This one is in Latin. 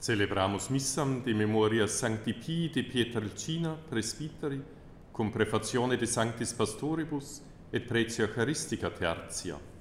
Celebramus missam de memoria Sancti Pii de Pietrelcina, presbyteri, cum prefazione de Sanctis Pastoribus et pretia Eucharistica tertia.